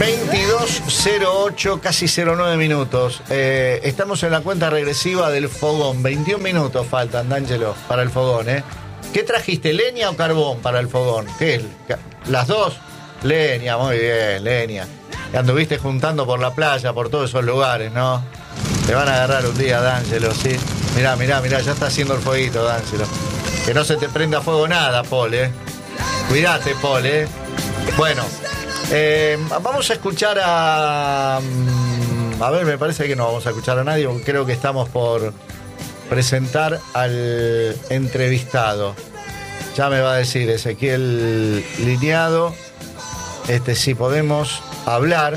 22:08, casi 09 minutos. Estamos en la cuenta regresiva del fogón. 21 minutos faltan, D'Angelo, para el fogón, ¿eh? ¿Qué trajiste, leña o carbón para el fogón? ¿Qué es? ¿Las dos? Leña, muy bien, leña. Te anduviste juntando por la playa, por todos esos lugares, ¿no? Te van a agarrar un día, D'Angelo, ¿sí? Mirá, ya está haciendo el fueguito, D'Angelo. Que no se te prenda fuego nada, Paul, ¿eh? Cuídate, Paul, ¿eh? Bueno, vamos a escuchar a ver, me parece que no vamos a escuchar a nadie, porque creo que estamos por presentar al entrevistado. Ya me va a decir Ezequiel Lineado si podemos hablar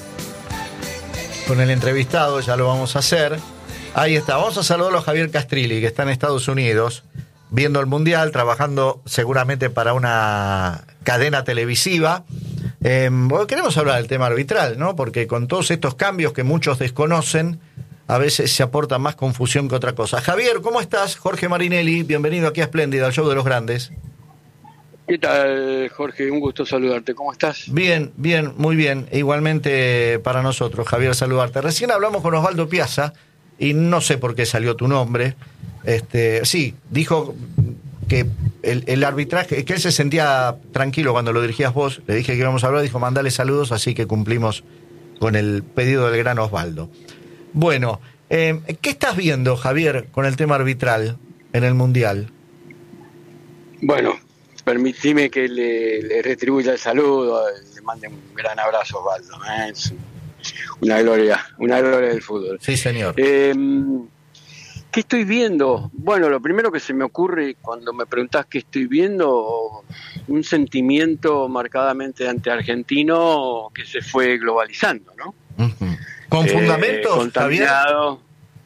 con el entrevistado. Ya lo vamos a hacer. Ahí está, vamos a saludarlo a Javier Castrilli, que está en Estados Unidos viendo el Mundial, trabajando seguramente para una cadena televisiva. Bueno, queremos hablar del tema arbitral, ¿no? Porque con todos estos cambios que muchos desconocen, a veces se aporta más confusión que otra cosa. Javier, ¿cómo estás? Jorge Marinelli, bienvenido aquí a Espléndida, al show de los grandes. ¿Qué tal, Jorge? Un gusto saludarte. ¿Cómo estás? Bien, muy bien. Igualmente para nosotros, Javier, saludarte. Recién hablamos con Osvaldo Piazza y no sé por qué salió tu nombre. Sí, dijo que el arbitraje, que él se sentía tranquilo cuando lo dirigías vos. Le dije que íbamos a hablar, dijo mandale saludos, así que cumplimos con el pedido del gran Osvaldo. Bueno, ¿qué estás viendo, Javier, con el tema arbitral en el Mundial? Bueno, permitime que le retribuya el saludo, le mande un gran abrazo a Osvaldo. Es una gloria del fútbol. Sí, señor. ¿Qué estoy viendo? Bueno, lo primero que se me ocurre cuando me preguntás qué estoy viendo, un sentimiento marcadamente anti-argentino que se fue globalizando, ¿no? Uh-huh. ¿Con fundamentos, contaminado.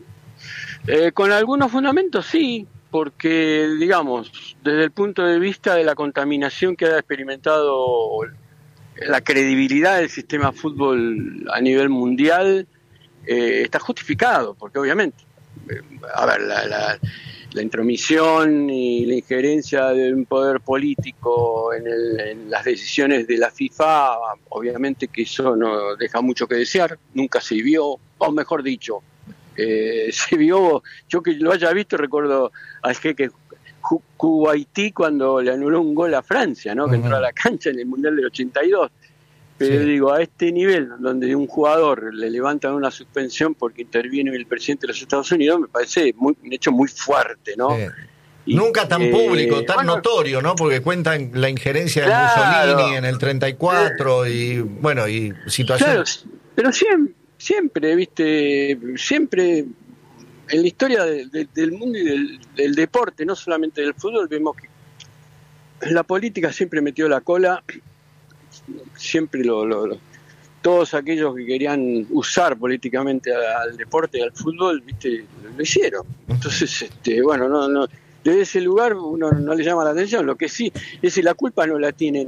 Con algunos fundamentos, sí, porque, digamos, desde el punto de vista de la contaminación que ha experimentado la credibilidad del sistema fútbol a nivel mundial, está justificado, porque obviamente, a ver, la intromisión y la injerencia de un poder político en las decisiones de la FIFA, obviamente que eso no deja mucho que desear, nunca se vio, o mejor dicho, se vio, yo que lo haya visto recuerdo al jeque Kuwaití cuando le anuló un gol a Francia, ¿no? Que entró a la cancha en el Mundial del 82. Pero sí, digo, a este nivel, donde un jugador le levantan una suspensión porque interviene el presidente de los Estados Unidos, me parece un hecho muy fuerte, ¿no? Y, nunca tan público, tan notorio, ¿no? Porque cuentan la injerencia de Mussolini en el 34 y, bueno, y situaciones... Claro, pero siempre, ¿viste? Siempre en la historia del mundo y del deporte, no solamente del fútbol, vemos que la política siempre metió la cola. Siempre todos aquellos que querían usar políticamente al deporte y al fútbol, viste, lo hicieron. Entonces, bueno, no desde ese lugar uno no le llama la atención. Lo que sí es que la culpa no la tiene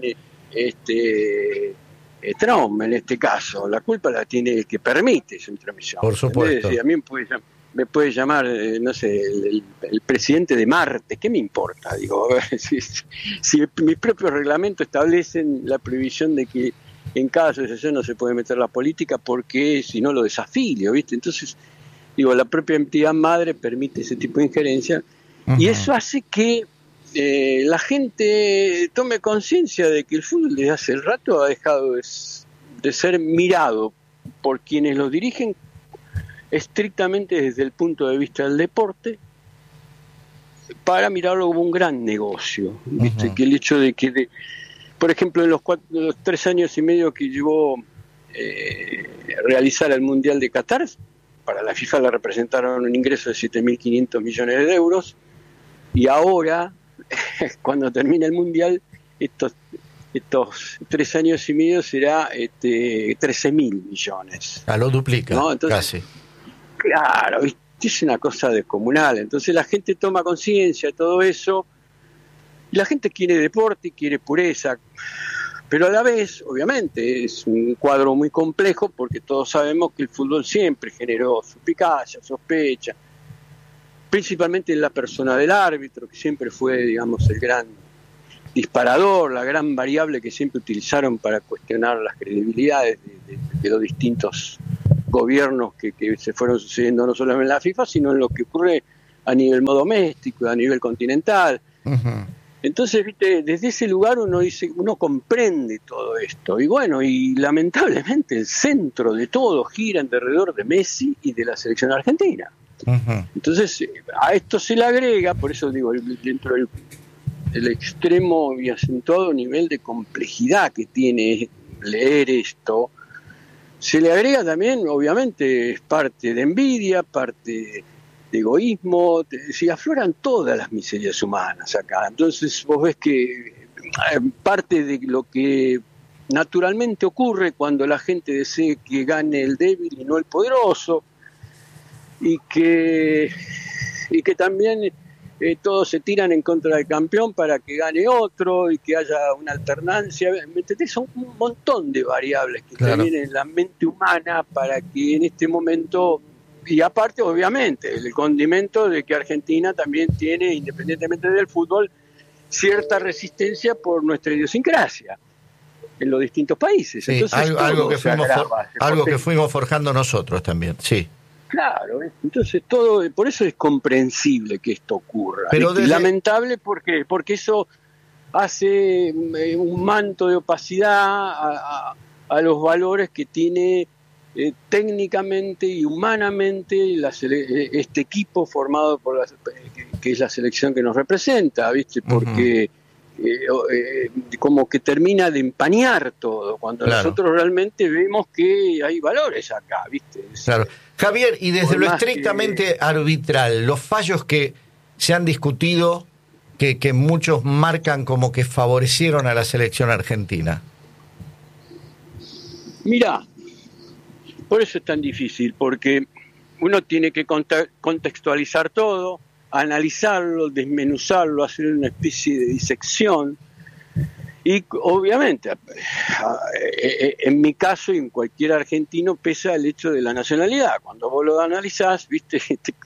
Trump en este caso, la culpa la tiene el que permite esa intromisión. Por supuesto. A mí me puede llamar, no sé, el presidente de Marte, ¿qué me importa? Digo, a ver, si mis propios reglamentos establecen la prohibición de que en cada asociación no se puede meter la política porque si no lo desafilio, ¿viste? Entonces, digo, la propia entidad madre permite ese tipo de injerencia. Uh-huh. Y eso hace que la gente tome conciencia de que el fútbol desde hace rato ha dejado de ser mirado por quienes lo dirigen estrictamente desde el punto de vista del deporte para mirarlo como un gran negocio, ¿viste? Uh-huh. Que el hecho de que, por ejemplo, en los 3 años y medio que llevó realizar el Mundial de Qatar, para la FIFA le representaron un ingreso de 7.500 millones de euros, y ahora, cuando termine el Mundial, estos 3 años y medio será 13.000 millones. Lo duplica, ¿no? Entonces, casi. Claro, es una cosa descomunal. Entonces la gente toma conciencia de todo eso, y la gente quiere deporte y quiere pureza, pero a la vez, obviamente, es un cuadro muy complejo porque todos sabemos que el fútbol siempre generó suspicacia, sospecha, principalmente en la persona del árbitro, que siempre fue, digamos, el gran disparador, la gran variable que siempre utilizaron para cuestionar las credibilidades de los distintos gobiernos que se fueron sucediendo no solo en la FIFA, sino en lo que ocurre a nivel doméstico, a nivel continental. Ujú. Entonces, viste, desde ese lugar uno comprende todo esto. Y bueno, y lamentablemente el centro de todo gira alrededor de Messi y de la selección argentina. Ujú. Entonces, a esto se le agrega, por eso digo, dentro del extremo y acentuado nivel de complejidad que tiene leer esto, se le agrega también, obviamente, es parte de envidia, parte de egoísmo, si afloran todas las miserias humanas acá. Entonces vos ves que parte de lo que naturalmente ocurre cuando la gente desea que gane el débil y no el poderoso, y que también todos se tiran en contra del campeón para que gane otro y que haya una alternancia. ¿Me entendés? Son un montón de variables que intervienen en la mente humana para que en este momento, y aparte obviamente el condimento de que Argentina también tiene, independientemente del fútbol, cierta resistencia por nuestra idiosincrasia en los distintos países. Sí, entonces algo que fuimos forjando nosotros también, sí. Claro, entonces por eso es comprensible que esto ocurra. Pero y lamentable porque eso hace un manto de opacidad a los valores que tiene técnicamente y humanamente este equipo formado por que es la selección que nos representa, ¿viste? Porque como que termina de empañar todo, cuando nosotros realmente vemos que hay valores acá, ¿viste? Claro. Javier, y desde lo estrictamente arbitral, los fallos que se han discutido, que muchos marcan como que favorecieron a la selección argentina. Mirá, por eso es tan difícil, porque uno tiene que contextualizar todo, analizarlo, desmenuzarlo, hacer una especie de disección. Y obviamente, en mi caso y en cualquier argentino, pesa el hecho de la nacionalidad. Cuando vos lo analizás, ¿viste?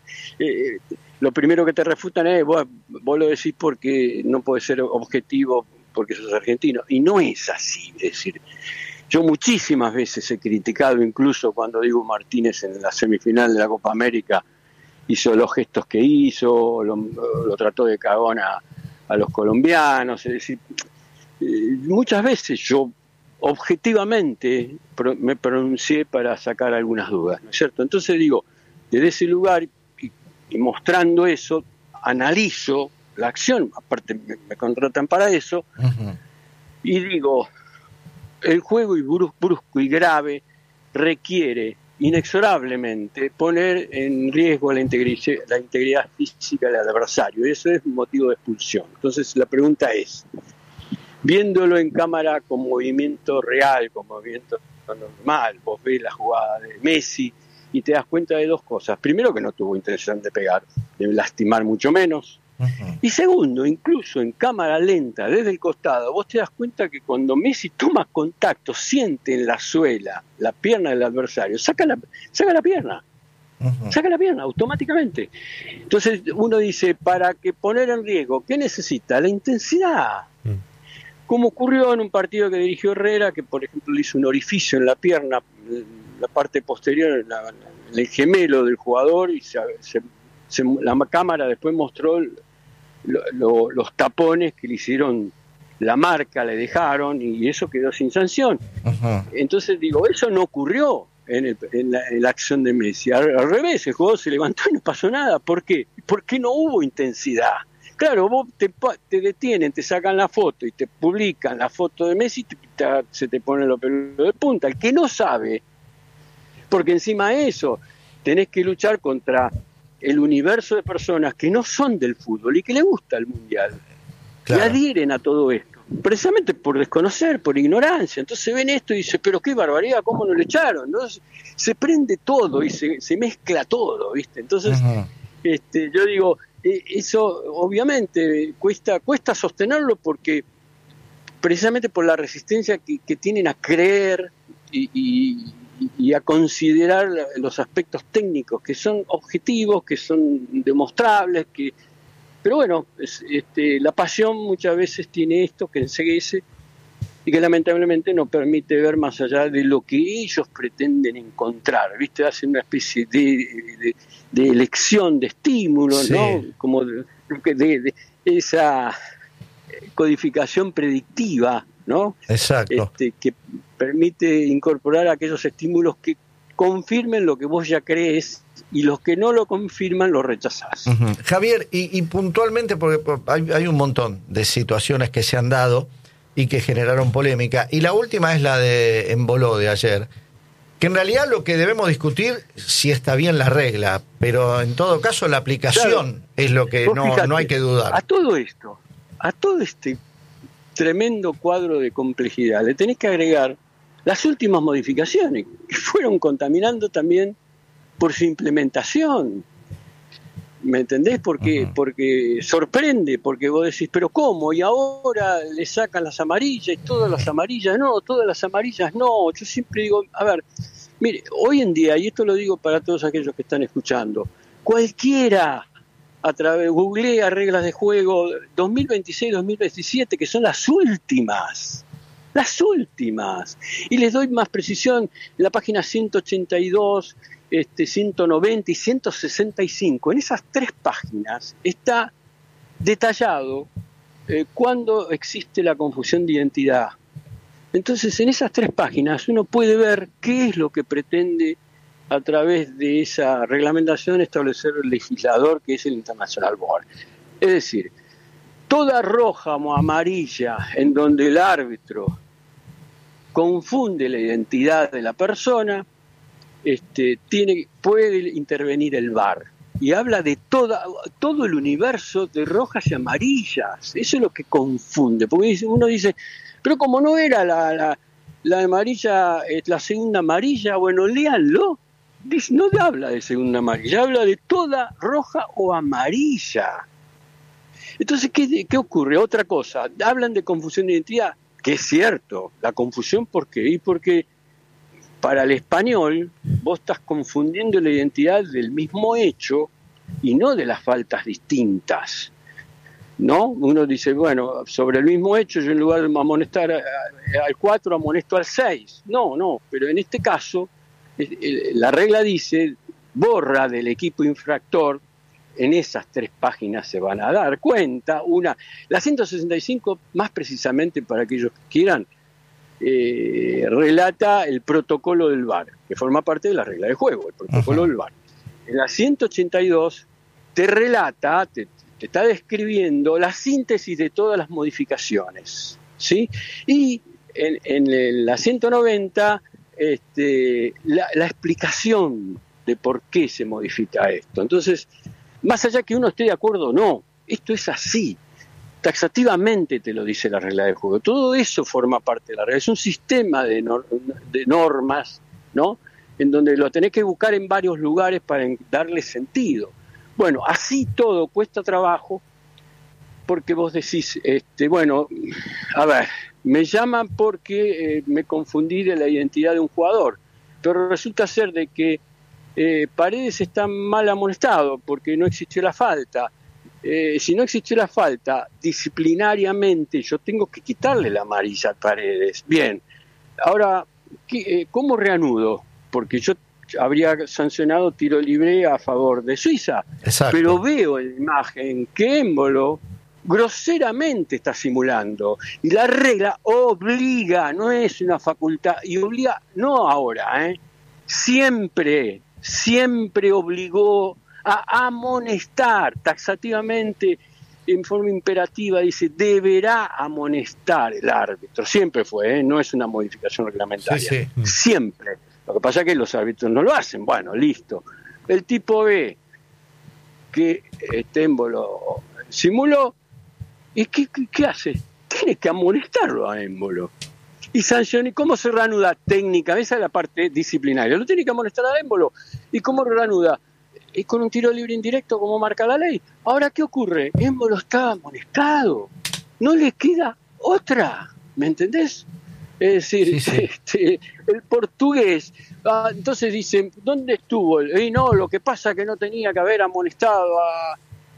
Lo primero que te refutan es, vos lo decís porque no podés ser objetivo porque sos argentino. Y no es así. Es decir, yo muchísimas veces he criticado, incluso cuando Dibu Martínez en la semifinal de la Copa América hizo los gestos que hizo, lo trató de cagón a los colombianos. Es decir, muchas veces yo objetivamente me pronuncié para sacar algunas dudas, ¿no es cierto? Entonces digo, desde ese lugar y mostrando eso, analizo la acción, aparte me contratan para eso, uh-huh. Y digo, el juego brusco y grave requiere inexorablemente poner en riesgo la integridad física del adversario, y eso es motivo de expulsión. Entonces la pregunta es, viéndolo en cámara con movimiento real, con movimiento normal, vos ves la jugada de Messi y te das cuenta de dos cosas. Primero, que no tuvo intención de pegar, de lastimar mucho menos. Uh-huh. Y segundo, incluso en cámara lenta, desde el costado, vos te das cuenta que cuando Messi toma contacto, siente en la suela la pierna del adversario, saca la pierna. Uh-huh. Saca la pierna automáticamente. Entonces uno dice, para que poner en riesgo, ¿qué necesita? La intensidad. Uh-huh. Como ocurrió en un partido que dirigió Herrera, que por ejemplo le hizo un orificio en la pierna, la parte posterior, el gemelo del jugador, y la cámara después mostró los tapones que le hicieron, la marca le dejaron, y eso quedó sin sanción. Uh-huh. Entonces digo, eso no ocurrió en la acción de Messi. Al revés, el jugador se levantó y no pasó nada. ¿Por qué? Porque no hubo intensidad. Claro, vos te detienen, te sacan la foto y te publican la foto de Messi, se te ponen los pelos de punta. El que no sabe, porque encima de eso tenés que luchar contra el universo de personas que no son del fútbol y que les gusta el mundial, claro, y adhieren a todo esto, precisamente por desconocer, por ignorancia. Entonces ven esto y dicen, pero qué barbaridad, ¿cómo no le echaron? Entonces se prende todo y se mezcla todo, ¿viste? Entonces, uh-huh. Yo digo, eso obviamente cuesta sostenerlo, porque precisamente por la resistencia que tienen a creer y a considerar los aspectos técnicos, que son objetivos, que son demostrables, que Pero bueno, la pasión muchas veces tiene esto que enceguece y que lamentablemente no permite ver más allá de lo que ellos pretenden encontrar, ¿viste? Hacen una especie de elección de estímulos, sí, ¿no? Como de esa codificación predictiva, ¿no? Exacto. Que permite incorporar aquellos estímulos que confirmen lo que vos ya crees, y los que no lo confirman lo rechazás. Uh-huh. Javier, y puntualmente, porque hay un montón de situaciones que se han dado y que generaron polémica, y la última es la de Embolo de ayer, que en realidad lo que debemos discutir si está bien la regla, pero en todo caso la aplicación, claro, es lo que no hay que dudar. A todo este tremendo cuadro de complejidad le tenés que agregar las últimas modificaciones que fueron contaminando también por su implementación. ¿Me entendés? Porque sorprende, porque vos decís, pero ¿cómo? Y ahora le sacan las amarillas y todas las amarillas no. Yo siempre digo, a ver, mire, hoy en día, y esto lo digo para todos aquellos que están escuchando, cualquiera googlea reglas de juego 2026-2027, que son las últimas, y les doy más precisión, en la página 182, 190 y 165, en esas 3 páginas está detallado cuándo existe la confusión de identidad. Entonces, en esas 3 páginas uno puede ver qué es lo que pretende a través de esa reglamentación establecer el legislador, que es el International Board. Es decir, toda roja o amarilla en donde el árbitro confunde la identidad de la persona, puede intervenir el VAR, y habla de todo el universo de rojas y amarillas. Eso es lo que confunde, porque uno dice, pero como no era la amarilla, la segunda amarilla, bueno, léanlo. No habla de segunda amarilla, habla de toda roja o amarilla. Entonces, ¿qué ocurre? Otra cosa, hablan de confusión de identidad, que es cierto, la confusión, ¿por qué? Y porque para el español vos estás confundiendo la identidad del mismo hecho y no de las faltas distintas, ¿no? Uno dice, bueno, sobre el mismo hecho yo en lugar de amonestar al 4 amonesto al 6. No, pero en este caso la regla dice, borra del equipo infractor. En esas 3 páginas se van a dar cuenta. La 165, más precisamente para aquellos que quieran, relata el protocolo del VAR, que forma parte de la regla de juego, el protocolo del VAR. En la 182 te relata, te está describiendo la síntesis de todas las modificaciones, ¿sí? Y en la 190 la explicación de por qué se modifica esto. Entonces, más allá que uno esté de acuerdo o no, esto es así. Taxativamente te lo dice la regla de juego. Todo eso forma parte de la regla. Es un sistema de normas, ¿no? En donde lo tenés que buscar en varios lugares para darle sentido. Bueno, así todo cuesta trabajo, porque vos decís, bueno, a ver, me llaman porque me confundí de la identidad de un jugador, pero resulta ser de que Paredes está mal amonestado porque no existió la falta. Si no existió la falta, disciplinariamente yo tengo que quitarle la amarilla a Paredes. Bien, ahora, ¿cómo reanudo? Porque yo habría sancionado tiro libre a favor de Suiza. Exacto. Pero veo en la imagen que Embolo groseramente está simulando, y la regla obliga, no es una facultad, y obliga, no ahora, siempre obligó a amonestar taxativamente, en forma imperativa, dice, deberá amonestar el árbitro. Siempre fue, no es una modificación reglamentaria. Sí. Siempre. Lo que pasa es que los árbitros no lo hacen. Bueno, listo. El tipo ve que Embolo simuló, ¿y qué hace? Tiene que amonestarlo a Embolo. Y sanciona. ¿Y cómo se reanuda técnica? Esa es la parte disciplinaria. Lo tiene que amonestar a Embolo. ¿Y cómo reanuda? Y con un tiro libre indirecto, como marca la ley. Ahora, ¿qué ocurre? Embolo está amonestado. No le queda otra. ¿Me entendés? Es decir, sí. El portugués, entonces dicen, ¿dónde estuvo? Y no, lo que pasa es que no tenía que haber amonestado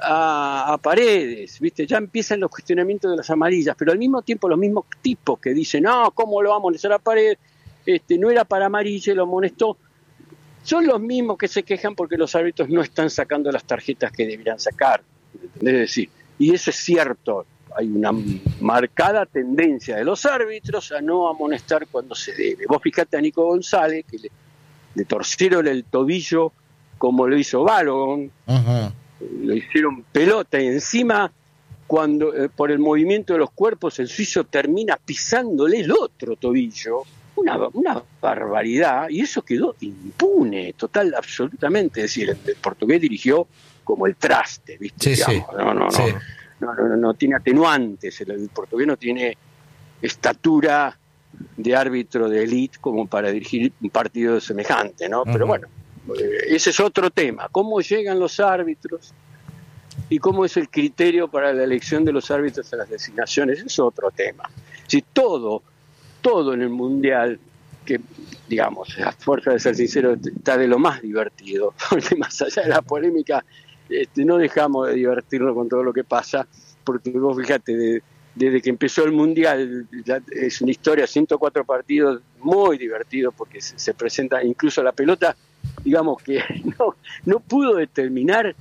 a Paredes, ¿viste? Ya empiezan los cuestionamientos de las amarillas, pero al mismo tiempo los mismos tipos que dicen, no, ¿cómo lo va a amonestar a Paredes? No era para amarilla, lo amonestó. Son los mismos que se quejan porque los árbitros no están sacando las tarjetas que deberían sacar. Es decir, y eso es cierto, hay una marcada tendencia de los árbitros a no amonestar cuando se debe. Vos fijate a Nico González, que le torcieron el tobillo como lo hizo Balogun, lo hicieron pelota y encima cuando por el movimiento de los cuerpos el suizo termina pisándole el otro tobillo, una barbaridad, y eso quedó impune, total, absolutamente. Es decir, el portugués dirigió como el traste, ¿viste? Sí, digamos. Sí. No tiene atenuantes, el portugués no tiene estatura de árbitro de élite como para dirigir un partido semejante, ¿no? Pero bueno, ese es otro tema. ¿Cómo llegan los árbitros y cómo es el criterio para la elección de los árbitros en las designaciones? Ese es otro tema. Si todo en el Mundial, que digamos, a fuerza de ser sincero, está de lo más divertido, porque más allá de la polémica, no dejamos de divertirnos con todo lo que pasa, porque vos fíjate, desde que empezó el Mundial, ya es una historia, 104 partidos, muy divertido, porque se presenta incluso la pelota, digamos que no pudo determinar,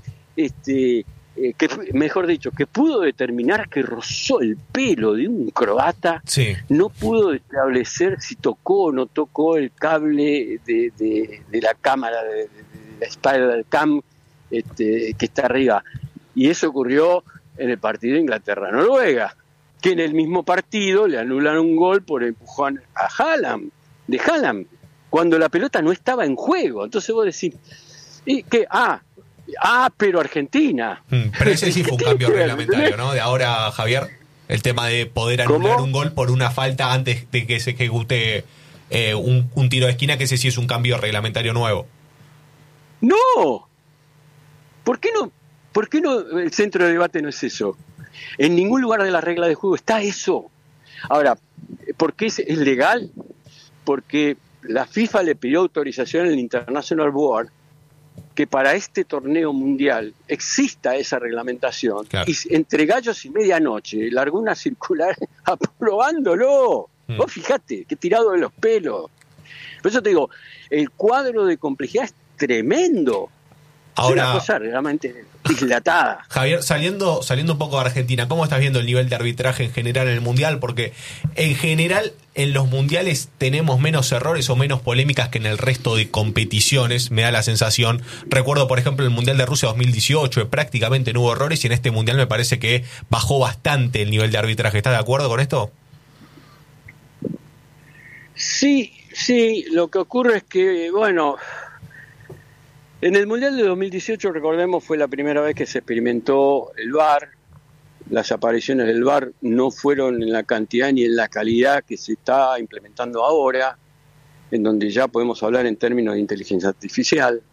que pudo determinar que rozó el pelo de un croata, sí. No pudo establecer si tocó o no tocó el cable de la cámara, de la Spider Cam, que está arriba. Y eso ocurrió en el partido de Inglaterra-Noruega, que en el mismo partido le anulan un gol por empujón a Haaland, cuando la pelota no estaba en juego. Entonces vos decís, ¿y qué? Pero Argentina. Pero ese sí fue un cambio reglamentario, ¿no? De ahora, Javier, el tema de poder anular un gol por una falta antes de que se ejecute un tiro de esquina, que ese sí es un cambio reglamentario nuevo. ¡No! ¿Por qué no el centro de debate no es eso? En ningún lugar de la regla de juego está eso. Ahora, ¿por qué es legal? Porque la FIFA le pidió autorización al International Board que para este torneo mundial exista esa reglamentación, claro. Y entre gallos y medianoche largó una circular aprobándolo. Vos fijate, que tirado de los pelos. Por eso te digo, el cuadro de complejidad es tremendo. Ahora, es una cosa realmente dislatada. Javier, saliendo un poco de Argentina, ¿cómo estás viendo el nivel de arbitraje en general en el Mundial? Porque en general en los Mundiales tenemos menos errores o menos polémicas que en el resto de competiciones, me da la sensación. Recuerdo, por ejemplo, el Mundial de Rusia 2018, prácticamente no hubo errores, y en este Mundial me parece que bajó bastante el nivel de arbitraje. ¿Estás de acuerdo con esto? Sí, lo que ocurre es que, bueno, en el Mundial de 2018, recordemos, fue la primera vez que se experimentó el VAR. Las apariciones del VAR no fueron en la cantidad ni en la calidad que se está implementando ahora, en donde ya podemos hablar en términos de inteligencia artificial.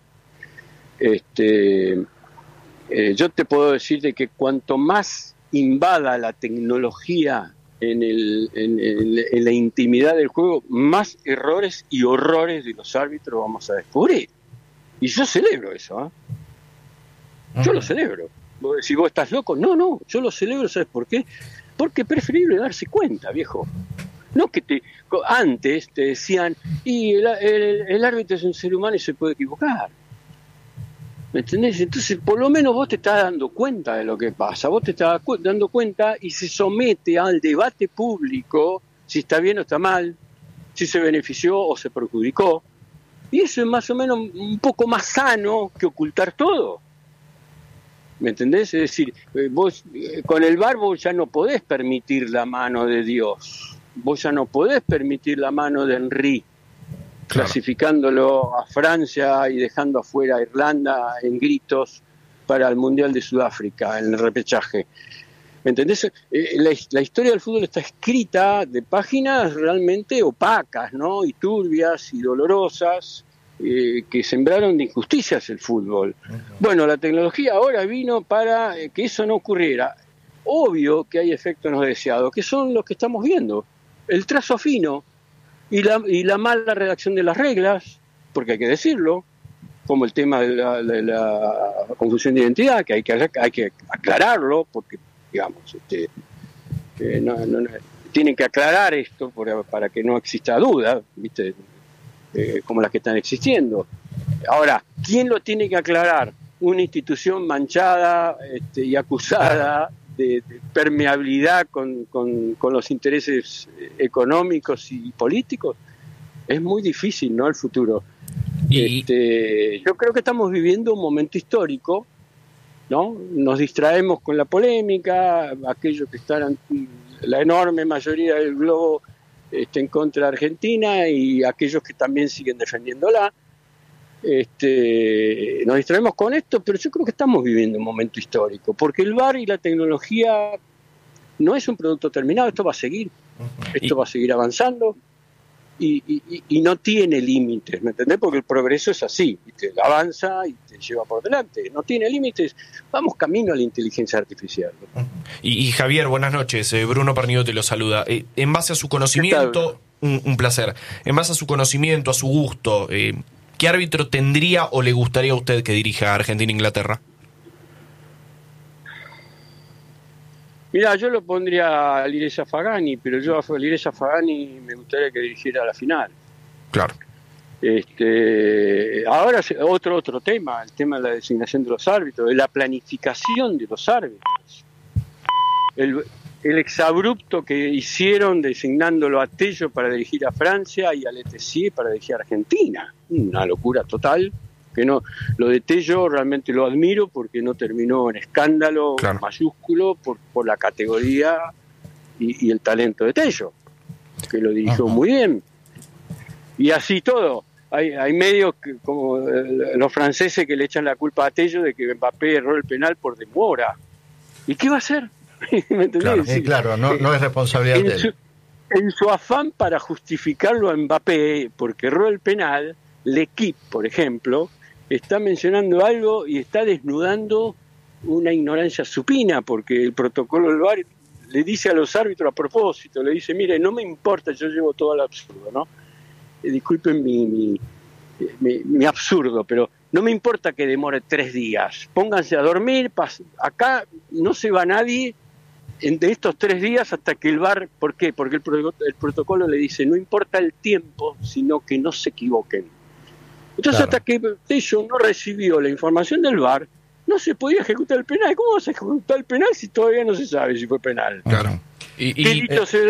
Yo te puedo decir de que cuanto más invada la tecnología en la intimidad del juego, más errores y horrores de los árbitros vamos a descubrir. Y yo celebro eso, ¿eh? Yo lo celebro. Vos decís, ¿vos estás loco? No, yo lo celebro, ¿sabes por qué? Porque es preferible darse cuenta, viejo. No que antes te decían, y el árbitro es un ser humano y se puede equivocar. ¿Me entendés? Entonces, por lo menos vos te estás dando cuenta de lo que pasa. Vos te estás dando cuenta y se somete al debate público si está bien o está mal, si se benefició o se perjudicó. Y eso es más o menos un poco más sano que ocultar todo. ¿Me entendés? Es decir, vos con el VAR vos ya no podés permitir la mano de Dios. Vos ya no podés permitir la mano de Henry, claro, clasificándolo a Francia y dejando afuera a Irlanda en gritos para el Mundial de Sudáfrica, en el repechaje. ¿Me entendés? La historia del fútbol está escrita de páginas realmente opacas, ¿no? Y turbias y dolorosas, que sembraron de injusticias el fútbol. Bueno, la tecnología ahora vino para que eso no ocurriera. Obvio que hay efectos no deseados, que son los que estamos viendo. El trazo fino y la mala redacción de las reglas, porque hay que decirlo, como el tema de la confusión de identidad, que hay que aclararlo, porque, digamos, tienen que aclarar esto para que no exista duda, ¿viste? Como las que están existiendo. Ahora, ¿quién lo tiene que aclarar? Una institución manchada y acusada de permeabilidad con los intereses económicos y políticos. Es muy difícil, ¿no? El futuro. Yo creo que estamos viviendo un momento histórico, ¿no? Nos distraemos con la polémica, aquellos que están, la enorme mayoría del globo está en contra de Argentina y aquellos que también siguen defendiéndola. Nos distraemos con esto, pero yo creo que estamos viviendo un momento histórico, porque el VAR y la tecnología no es un producto terminado, esto va a seguir, va a seguir avanzando y no tiene límites, ¿me entendés? Porque el progreso es así, ¿viste? Avanza y te lleva por delante, no tiene límites, vamos camino a la inteligencia artificial. Y Javier, buenas noches, Bruno Pernio te lo saluda. En base a su conocimiento, un placer, en base a su conocimiento, a su gusto, ¿qué árbitro tendría o le gustaría a usted que dirija a Argentina e Inglaterra? Mira, yo lo pondría a Liresa Fagani, pero yo a Liresa Fagani me gustaría que dirigiera la final. Claro. Ahora otro tema, el tema de la designación de los árbitros, de la planificación de los árbitros. El exabrupto que hicieron designándolo a Tello para dirigir a Francia y a Letessier para dirigir a Argentina. Una locura total. Que no, lo de Tello realmente lo admiro porque no terminó en escándalo mayúsculo por la categoría y el talento de Tello, que lo dirigió muy bien. Y así todo. Hay medios como los franceses que le echan la culpa a Tello de que Mbappé erró el penal por demora. ¿Y qué va a hacer? ¿Me entendés? Claro, no es responsabilidad de él. En su afán para justificarlo a Mbappé porque erró el penal, L'Equipe, por ejemplo, está mencionando algo y está desnudando una ignorancia supina, porque el protocolo del VAR le dice a los árbitros a propósito, le dice, mire, no me importa, yo llevo todo al absurdo, ¿no? Disculpen mi absurdo, pero no me importa que demore 3 días, pónganse a dormir, acá no se va nadie de estos 3 días hasta que el VAR, ¿por qué? Porque el protocolo le dice, no importa el tiempo, sino que no se equivoquen. Entonces, hasta que Tello no recibió la información del VAR, no se podía ejecutar el penal. ¿Cómo vas a ejecutar el penal si todavía no se sabe si fue penal? Claro. Dicho sea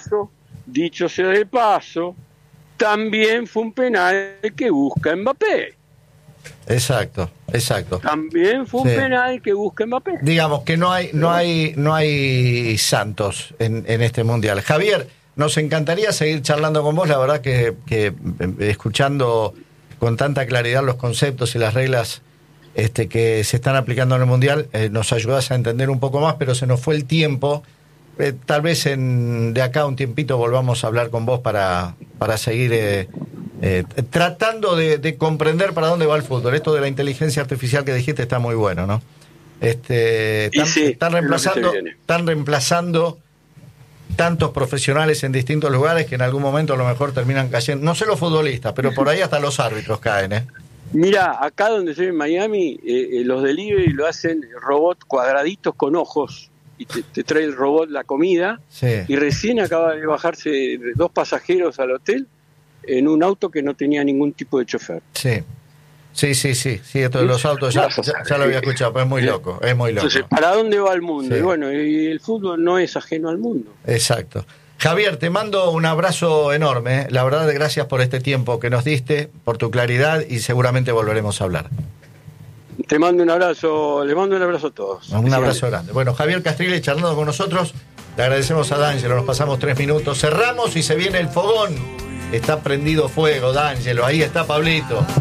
de paso, también fue un penal que busca Mbappé. Exacto. También fue un penal que busca Mbappé. Digamos que no hay santos en este mundial. Javier, nos encantaría seguir charlando con vos. La verdad que escuchando con tanta claridad los conceptos y las reglas que se están aplicando en el mundial, nos ayudas a entender un poco más, pero se nos fue el tiempo. Tal vez de acá a un tiempito volvamos a hablar con vos para seguir tratando de comprender para dónde va el fútbol. Esto de la inteligencia artificial que dijiste está muy bueno, ¿no? Están reemplazando tantos profesionales en distintos lugares que en algún momento a lo mejor terminan cayendo, no sé los futbolistas, pero por ahí hasta los árbitros caen, Mira, acá donde estoy en Miami, los delivery lo hacen robot cuadraditos con ojos y te trae el robot la comida, y recién acaba de bajarse 2 pasajeros al hotel en un auto que no tenía ningún tipo de chofer. Sí, esto de los autos ya lo había escuchado, pero es muy loco. Entonces, ¿para dónde va el mundo? Y bueno, y el fútbol no es ajeno al mundo. Exacto. Javier, te mando un abrazo enorme. La verdad, gracias por este tiempo que nos diste, por tu claridad, y seguramente volveremos a hablar. Te mando un abrazo, le mando un abrazo a todos. Un abrazo grande. Bueno, Javier Castrile charlando con nosotros. Le agradecemos a D'Angelo, nos pasamos 3 minutos. Cerramos y se viene el fogón. Está prendido fuego, D'Angelo. Ahí está Pablito.